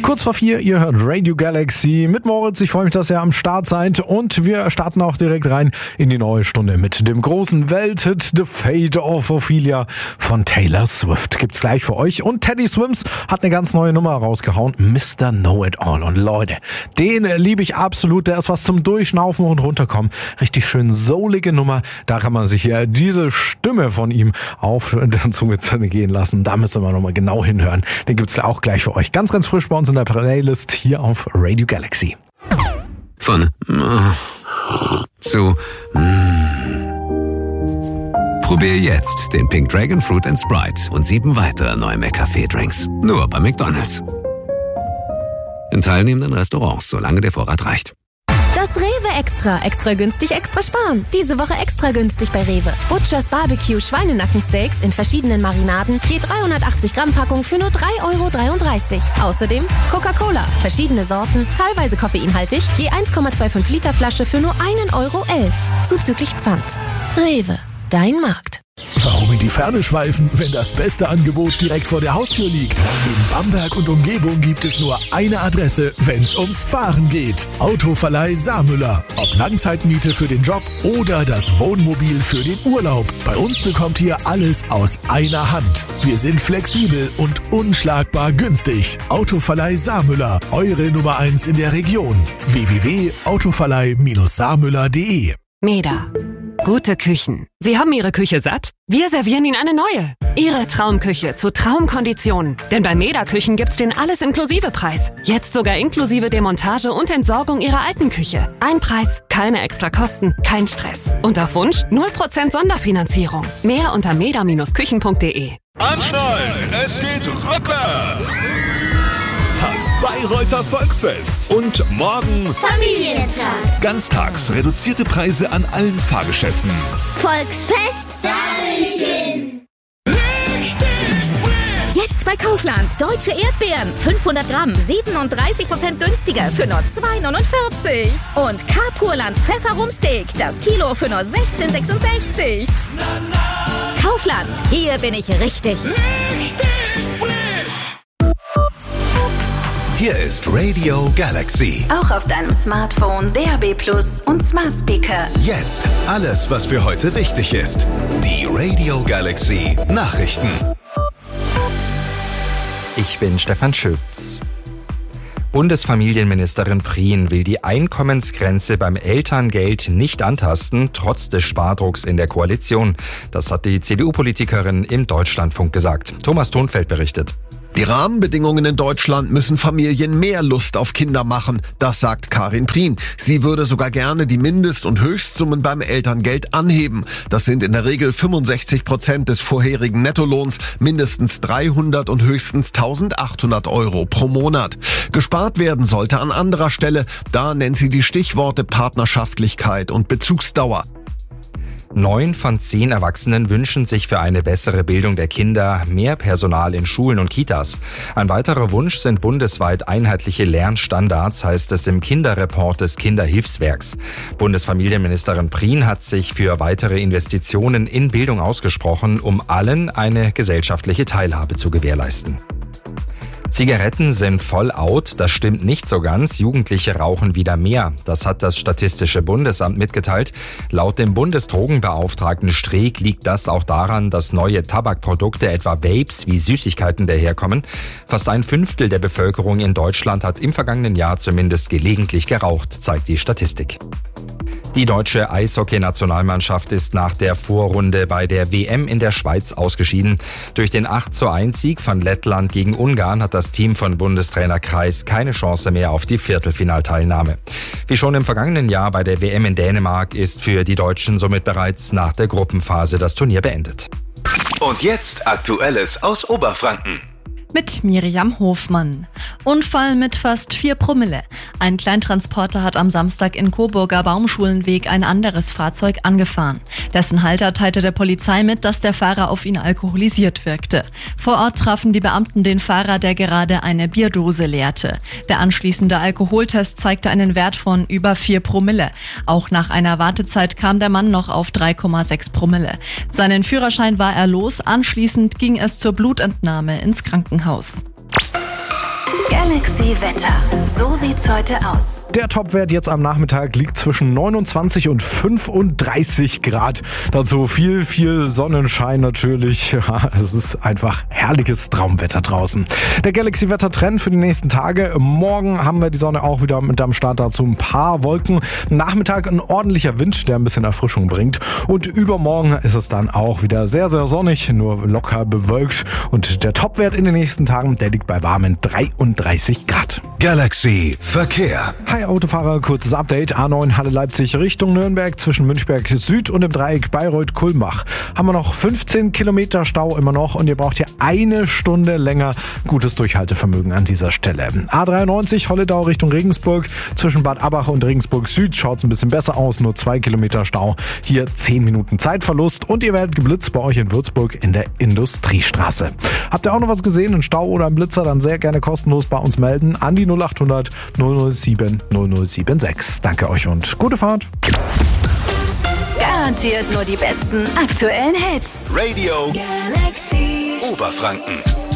Kurz vor 4, ihr hört Radio Galaxy mit Moritz. Ich freue mich, dass ihr am Start seid und wir starten auch direkt rein in die neue Stunde mit dem großen Welthit The Fate of Ophelia von Taylor Swift. Gibt's gleich für euch und Teddy Swims hat eine ganz neue Nummer rausgehauen, Mr. Know-It-All. Und Leute, den liebe ich absolut. Der ist was zum Durchschnaufen und runterkommen. Richtig schön soulige Nummer. Da kann man sich ja diese Stimme von ihm auf der Zunge gehen lassen. Da müssen wir nochmal genau hinhören. Den gibt's auch gleich für euch. Ganz, ganz frisch bei uns in der Playlist hier auf Radio Galaxy. Von zu Probier jetzt den Pink Dragon Fruit & Sprite und 7 weitere neue McCafé-Drinks. Nur bei McDonald's. In teilnehmenden Restaurants, solange der Vorrat reicht. Das Rewe Extra. Extra günstig, extra sparen. Diese Woche extra günstig bei Rewe. Butchers Barbecue Schweinenackensteaks in verschiedenen Marinaden. Je 380 Gramm Packung für nur 3,33 €. Außerdem Coca-Cola. Verschiedene Sorten, teilweise koffeinhaltig. Je 1,25 Liter Flasche für nur 1,11 €. Zuzüglich Pfand. Rewe. Dein Markt. Warum in die Ferne schweifen, wenn das beste Angebot direkt vor der Haustür liegt? In Bamberg und Umgebung gibt es nur eine Adresse, wenn's ums Fahren geht. Autoverleih Saarmüller. Ob Langzeitmiete für den Job oder das Wohnmobil für den Urlaub. Bei uns bekommt ihr alles aus einer Hand. Wir sind flexibel und unschlagbar günstig. Autoverleih Saarmüller. Eure Nummer 1 in der Region. www.autoverleih-saarmüller.de. Meda. Gute Küchen. Sie haben Ihre Küche satt? Wir servieren Ihnen eine neue. Ihre Traumküche zu Traumkonditionen. Denn bei Meda Küchen gibt's den Alles-Inklusive-Preis. Jetzt sogar inklusive Demontage und Entsorgung Ihrer alten Küche. Ein Preis, keine extra Kosten, kein Stress. Und auf Wunsch 0% Sonderfinanzierung. Mehr unter meda-küchen.de. Anschnallen, es geht rückwärts. Das Bayreuther Volksfest. Und morgen Familientag. ganztags reduzierte Preise an allen Fahrgeschäften. Volksfest, da will ich hin. Jetzt bei Kaufland. Deutsche Erdbeeren. 500 Gramm. 37% günstiger für nur 2,49 €. Und Carpurland Pfefferrumsteak. Das Kilo für nur 16,66 €. Kaufland. Hier bin ich richtig. Hier ist Radio Galaxy. Auch auf deinem Smartphone, DAB+ und Smart Speaker. Jetzt alles, was für heute wichtig ist. Die Radio Galaxy Nachrichten. Ich bin Stefan Schütz. Bundesfamilienministerin Prien will die Einkommensgrenze beim Elterngeld nicht antasten, trotz des Spardrucks in der Koalition. Das hat die CDU-Politikerin im Deutschlandfunk gesagt. Thomas Thonfeld berichtet. Die Rahmenbedingungen in Deutschland müssen Familien mehr Lust auf Kinder machen, das sagt Karin Prien. Sie würde sogar gerne die Mindest- und Höchstsummen beim Elterngeld anheben. Das sind in der Regel 65% des vorherigen Nettolohns, mindestens 300 und höchstens 1.800 € pro Monat. Gespart werden sollte an anderer Stelle, da nennt sie die Stichworte Partnerschaftlichkeit und Bezugsdauer. 9 von 10 Erwachsenen wünschen sich für eine bessere Bildung der Kinder mehr Personal in Schulen und Kitas. Ein weiterer Wunsch sind bundesweit einheitliche Lernstandards, heißt es im Kinderreport des Kinderhilfswerks. Bundesfamilienministerin Prien hat sich für weitere Investitionen in Bildung ausgesprochen, um allen eine gesellschaftliche Teilhabe zu gewährleisten. Zigaretten sind voll out, das stimmt nicht so ganz. Jugendliche rauchen wieder mehr. Das hat das Statistische Bundesamt mitgeteilt. Laut dem Bundesdrogenbeauftragten Streeck liegt das auch daran, dass neue Tabakprodukte, etwa Vapes wie Süßigkeiten, daherkommen. Fast 1/5 der Bevölkerung in Deutschland hat im vergangenen Jahr zumindest gelegentlich geraucht, zeigt die Statistik. Die deutsche Eishockey-Nationalmannschaft ist nach der Vorrunde bei der WM in der Schweiz ausgeschieden. Durch den 8:1-Sieg von Lettland gegen Ungarn hat das Team von Bundestrainer Kreis keine Chance mehr auf die Viertelfinalteilnahme. Wie schon im vergangenen Jahr bei der WM in Dänemark ist für die Deutschen somit bereits nach der Gruppenphase das Turnier beendet. Und jetzt Aktuelles aus Oberfranken. Mit Miriam Hofmann. Unfall mit fast 4 Promille. Ein Kleintransporter hat am Samstag in Coburger Baumschulenweg ein anderes Fahrzeug angefahren. Dessen Halter teilte der Polizei mit, dass der Fahrer auf ihn alkoholisiert wirkte. Vor Ort trafen die Beamten den Fahrer, der gerade eine Bierdose leerte. Der anschließende Alkoholtest zeigte einen Wert von über 4 Promille. Auch nach einer Wartezeit kam der Mann noch auf 3,6 Promille. Seinen Führerschein war er los. Anschließend ging es zur Blutentnahme ins Krankenhaus. Galaxy Wetter. So sieht's heute aus. Der Topwert jetzt am Nachmittag liegt zwischen 29 und 35 Grad. Dazu viel Sonnenschein natürlich. Ja, es ist einfach herrliches Traumwetter draußen. Der Galaxy-Wetter-Trend für die nächsten Tage. Morgen haben wir die Sonne auch wieder mit am Start, dazu ein paar Wolken. Nachmittag ein ordentlicher Wind, der ein bisschen Erfrischung bringt. Und übermorgen ist es dann auch wieder sehr, sehr sonnig, nur locker bewölkt. Und der Topwert in den nächsten Tagen, der liegt bei warmen 33 Grad. Galaxy Verkehr. Hi Autofahrer, kurzes Update. A9 Halle Leipzig Richtung Nürnberg zwischen Münchberg Süd und dem Dreieck Bayreuth-Kulmbach. Haben wir noch 15 Kilometer Stau immer noch und ihr braucht hier eine Stunde länger. Gutes Durchhaltevermögen an dieser Stelle. A93 Holledau Richtung Regensburg zwischen Bad Abbach und Regensburg Süd schaut's ein bisschen besser aus. Nur 2 Kilometer Stau. Hier 10 Minuten Zeitverlust und ihr werdet geblitzt bei euch in Würzburg in der Industriestraße. Habt ihr auch noch was gesehen? Einen Stau oder einen Blitzer? Dann sehr gerne kostenlos bei uns melden an die 0800 007 0076. Danke euch und gute Fahrt. Garantiert nur die besten aktuellen Hits. Radio Galaxy Oberfranken.